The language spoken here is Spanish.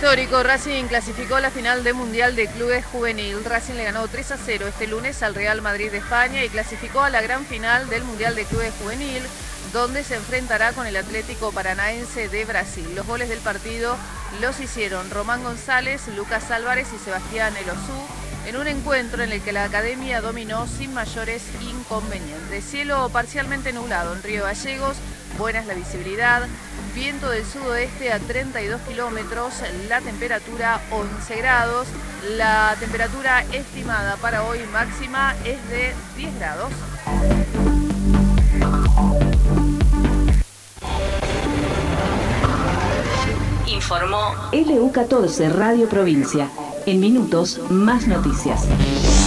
histórico, Racing clasificó a la final del Mundial de Clubes Juvenil. Racing le ganó 3-0 este lunes al Real Madrid de España y clasificó a la gran final del Mundial de Clubes Juvenil, donde se enfrentará con el Atlético Paranaense de Brasil. Los goles del partido los hicieron Román González, Lucas Álvarez y Sebastián Elosú, en un encuentro en el que la academia dominó sin mayores inconvenientes. Cielo parcialmente nublado en Río Gallegos, buena es la visibilidad, viento del sudoeste a 32 kilómetros, la temperatura 11 grados, la temperatura estimada para hoy máxima es de 10 grados. Informó LU14 Radio Provincia. En minutos, más noticias.